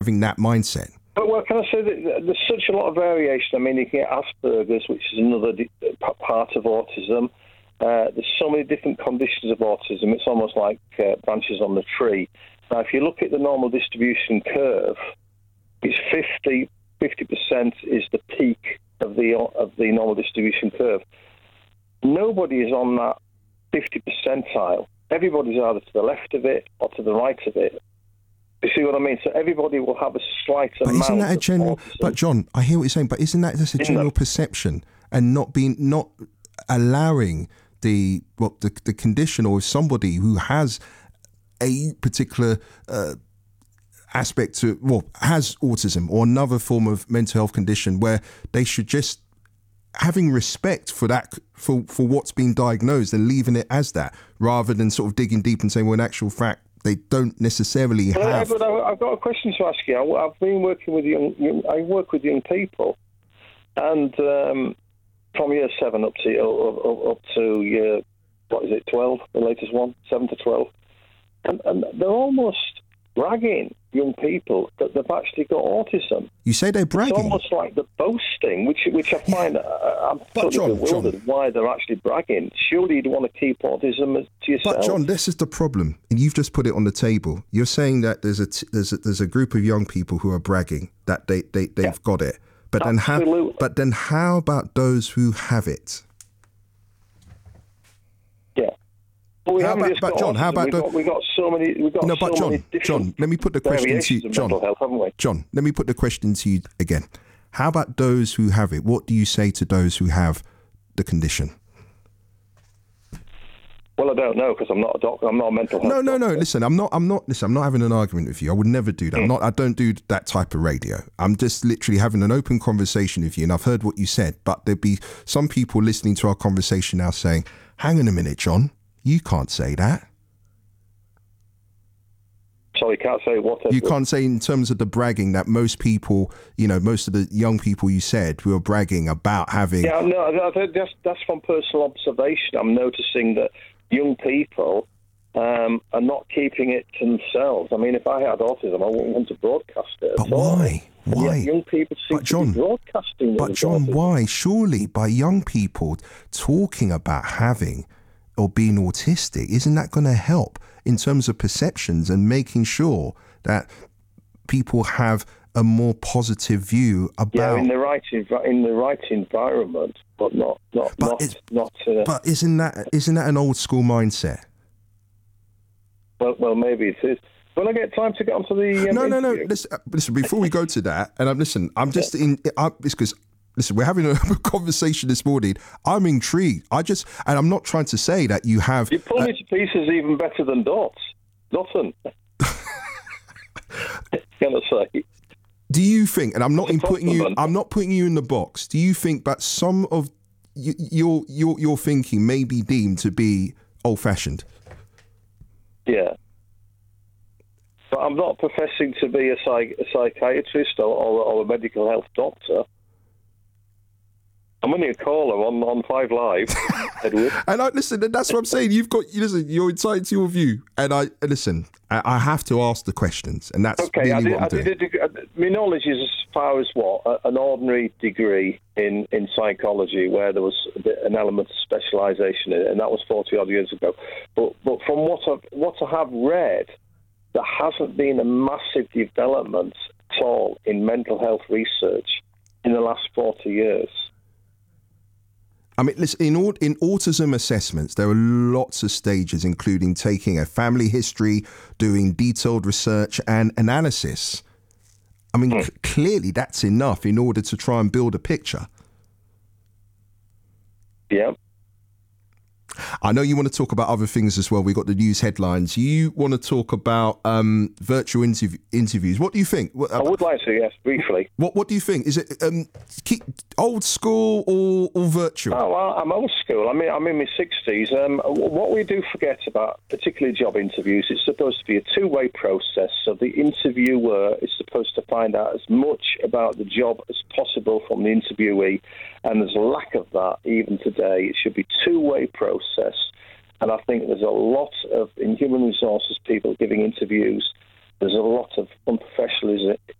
having that mindset. But well, can I say that there's such a lot of variation? I mean, you can get Asperger's, which is another part of autism. There's so many different conditions of autism. It's almost like branches on the tree. Now, if you look at the normal distribution curve, it's 50% is the peak of the normal distribution curve. Nobody is on that 50 percentile. Everybody's either to the left of it or to the right of it. You see what I mean? So everybody will have a slight amount. But isn't that a general? Autism. But John, I hear what you're saying. But isn't that just a general perception and not allowing the condition, or somebody who has a particular aspect to, has autism or another form of mental health condition, where they should just having respect for that, for what's been diagnosed, and leaving it as that, rather than sort of digging deep and saying, well, in actual fact, they don't necessarily have. But I've got a question to ask you. I've been working with I work with young people, and from year 7 up to year, 12, the latest one, 7 to 12, and they're almost bragging, young people, that they've actually got autism. You say they're bragging? It's almost like the boasting, which I find I'm totally bewildered why they're actually bragging. Surely you'd want to keep autism to yourself. But John, this is the problem, and you've just put it on the table. You're saying that there's a group of young people who are bragging that they've got it. But then how about those who have it? Yeah. Well, we haven't just got John, how about we got so many. John, let me put the question to you. John, health, haven't we? John, let me put the question to you again. How about those who have it? What do you say to those who have the condition? Well, I don't know, because I'm not a doctor. I'm not a mental health. No. Listen, I'm not having an argument with you. I would never do that. I don't do that type of radio. I'm just literally having an open conversation with you, and I've heard what you said. But there'd be some people listening to our conversation now saying, "Hang on a minute, John. You can't say that." So you can't say what? You can't say in terms of the bragging that most people, most of the young people you said who are bragging about having. Yeah, no, that's from personal observation. I'm noticing that young people are not keeping it to themselves. I mean, if I had autism, I wouldn't want to broadcast it. But why? Why? Yeah, young people seem to be broadcasting. But John, why? Surely by young people talking about having or being autistic, isn't that going to help in terms of perceptions and making sure that people have a more positive view about? Yeah, in the right environment, but not. But isn't that an old school mindset? Well, maybe it is. Will I get time to get onto the? No. Listen, before we go to that, and it's because. Listen, we're having a conversation this morning. I'm intrigued. And I'm not trying to say that you have. You pull me to pieces even better than Dots. Nothing. Gonna say. Do you think? And I'm not putting you in the box. Do you think that some of your thinking may be deemed to be old-fashioned? Yeah. But I'm not professing to be a psychiatrist or a medical health doctor. I'm only a caller on 5 Live, Edward. And that's what I'm saying. You're entitled to your view. And I have to ask the questions, and that's okay. Really what I'm doing. My knowledge is as far as an ordinary degree in psychology, where there was an element of specialisation in it, and that was 40 odd years ago. But from what I have read, there hasn't been a massive development at all in mental health research in the last 40 years. I mean, listen, in autism assessments, there are lots of stages, including taking a family history, doing detailed research and analysis. I mean, clearly that's enough in order to try and build a picture. Yeah. I know you want to talk about other things as well. We got the news headlines. You want to talk about virtual interviews. What do you think? I would like to, yes, briefly. What do you think? Is it old school or virtual? Oh, well, I'm old school. I'm in my 60s. What we do forget about, particularly job interviews, it's supposed to be a two-way process. So the interviewer is supposed to find out as much about the job as possible from the interviewee, and there's a lack of that even today. It should be two-way process. And I think there's a lot of, in human resources, people giving interviews, there's a lot of unprofessionalism